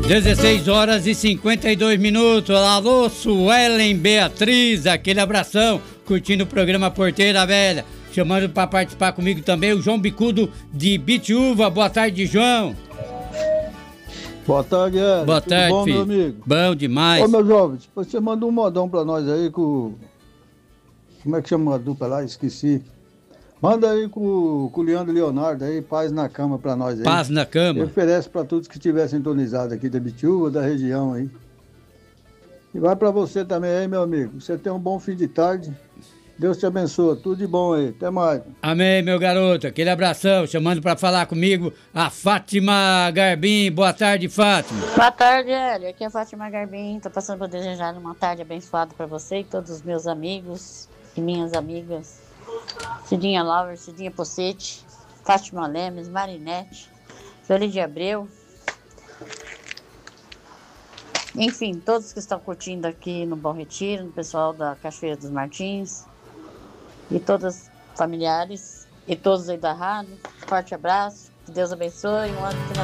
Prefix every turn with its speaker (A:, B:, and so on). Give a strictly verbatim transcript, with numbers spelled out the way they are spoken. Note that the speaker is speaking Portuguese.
A: dezesseis horas e cinquenta e dois minutos. Alô, Suelen Beatriz, aquele abração, curtindo o programa Porteira Velha. Chamando para participar comigo também o João Bicudo de Bitiúva. Boa tarde, João.
B: Boa tarde, Hélio.
A: Boa
B: Tudo
A: tarde,
B: bom,
A: filho.
B: meu amigo?
A: Bom demais.
B: Ô, meu jovem, você manda um modão pra nós aí com... Como é que chama a dupla lá? Esqueci. Manda aí com, com o Leandro Leonardo aí, Paz na Cama pra nós aí.
A: Paz na Cama.
B: Ele oferece pra todos que estiver sintonizado aqui da Bitiúva, da região aí. E vai pra você também aí, meu amigo. Você tem um bom fim de tarde. Deus te abençoe. Tudo de bom aí. Até mais.
A: Amém, meu garoto. Aquele abração. Chamando pra falar comigo a Fátima Garbim. Boa tarde, Fátima.
C: Boa tarde, Hélio. Aqui é a Fátima Garbim. Tô passando para desejar uma tarde abençoada pra você e todos os meus amigos e minhas amigas. Cidinha Lauer, Cidinha Possete, Fátima Lemes, Marinete, Jolie de Abreu. Enfim, todos que estão curtindo aqui no Bom Retiro, no pessoal da Cachoeira dos Martins. E todos familiares e todos aí da rádio. Forte abraço, que Deus abençoe. Um ano